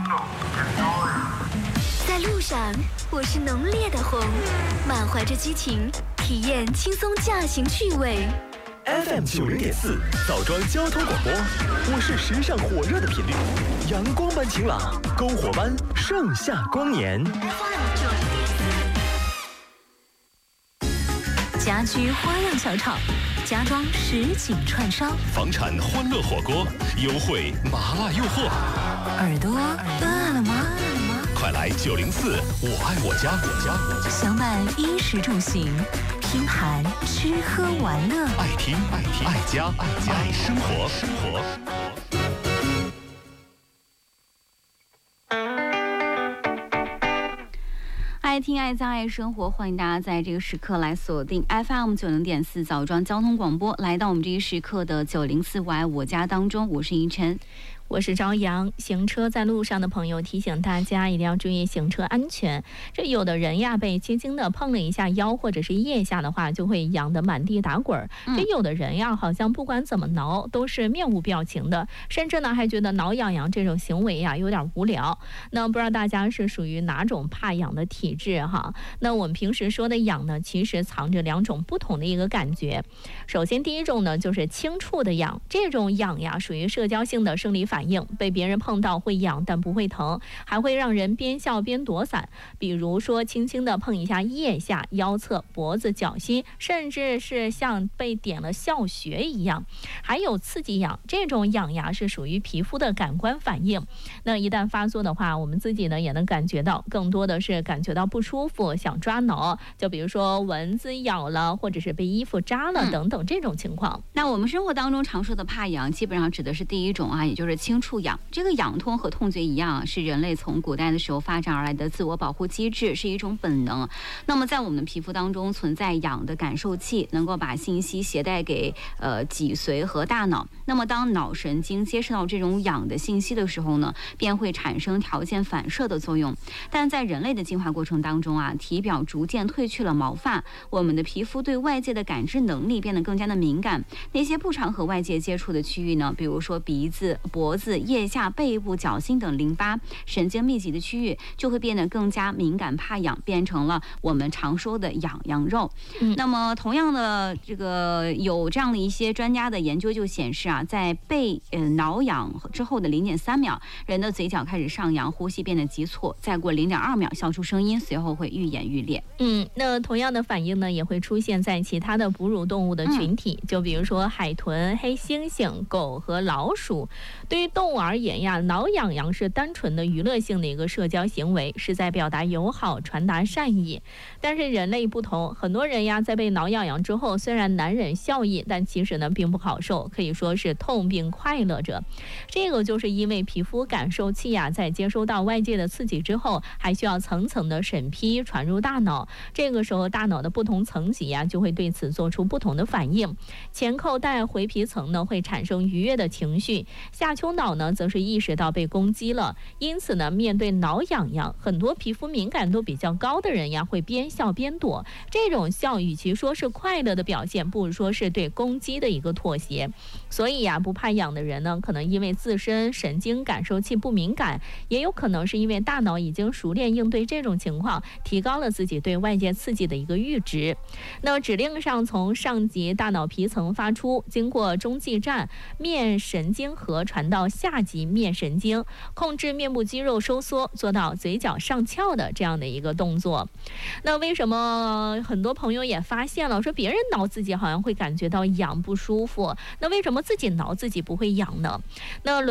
在路上，我是浓烈的红，满怀着激情，体验轻松驾行趣味。 FM 90.4枣庄交通广播，我是时尚火热的频率，阳光般晴朗，篝火般盛夏光年。 家居花样小炒，家装实景串烧， 房产欢乐火锅，优惠麻辣诱惑。 耳朵饿了吗？ 快来904我爱我家。 相伴衣食住行，拼盘吃喝玩乐， 爱听爱家爱生活。 爱听爱家爱生活，欢迎大家在这个时刻来锁定 FM 90.4枣庄交通广播，来到我们这一时刻的904我爱我家当中，我是依晨。 我是朝阳。行车在路上的朋友提醒大家一定要注意行车安全。这有的人呀被轻轻的碰了一下腰或者是腋下的话，就会痒得满地打滚。这有的人呀好像不管怎么挠都是面无表情的，甚至呢还觉得挠痒痒这种行为呀有点无聊。那不知道大家是属于哪种怕痒的体质哈？那我们平时说的痒呢，其实藏着两种不同的一个感觉。首先第一种呢就是轻触的痒，这种痒呀属于社交性的生理反应，被别人碰到会痒但不会疼，还会让人边笑边躲闪。比如说轻轻地碰一下腋下、腰侧、脖子、脚心，甚至是像被点了笑穴一样。还有刺激痒，这种痒呀是属于皮肤的感官反应，那一旦发作的话，我们自己呢也能感觉到，更多的是感觉到不舒服，想抓挠，就比如说蚊子咬了，或者是被衣服扎了等等这种情况。 那我们生活当中常说的怕痒，基本上指的是第一种啊，也就是轻触痒。这个痒痛和痛觉一样，是人类从古代的时候发展而来的自我保护机制，是一种本能。那么在我们的皮肤当中存在痒的感受器，能够把信息携带给脊髓和大脑。那么当脑神经接受到这种痒的信息的时候呢，便会产生条件反射的作用。但在人类的进化过程当中啊，体表逐渐褪去了毛发，我们的皮肤对外界的感知能力变得更加的敏感。那些不常和外界接触的区域呢，比如说鼻子、脖子、腋下、背部、脚心等淋巴神经密集的区域，就会变得更加敏感怕痒，变成了我们常说的痒痒肉。那么同样的，这个有这样的一些专家的研究就显示啊，在被挠痒之后的0.3秒，人的嘴角开始上扬，呼吸变得急促，再过0.2秒笑出声音，随后会愈演愈烈。 那同样的反应呢，也会出现在其他的哺乳动物的群体，就比如说海豚、黑猩猩、狗和老鼠。对于动物而言呀，挠痒痒是单纯的娱乐性的一个社交行为，是在表达友好、传达善意。但是人类不同，很多人呀在被挠痒痒之后，虽然难忍笑意，但其实呢并不好受，可以说是痛并快乐着。这个就是因为皮肤感受器呀在接收到外界的刺激之后，还需要层层的审批传入大脑，这个时候大脑的不同层级呀就会对此做出不同的反应。前扣带回皮层呢会产生愉悦的情绪，下丘脑呢则是意识到被攻击了。因此呢，面对挠痒痒，很多皮肤敏感度比较高的人呀会边笑边躲。这种笑与其说是快乐的表现，不如说是对攻击的一个妥协。所以呀，不怕痒的人呢，可能因为自身神经感受器不敏感，也有可能是因为大脑已经熟练应对这种情况，提高了自己对外界刺激的一个阈值。那指令上从上级大脑皮层发出，经过中继站面神经核传到下级面神经，控制面部肌肉收缩，做到嘴角上翘的这样的一个动作。那为什么很多朋友也发现了，说别人挠自己好像会感觉到痒不舒服，那为什么自己挠自己不会痒呢？那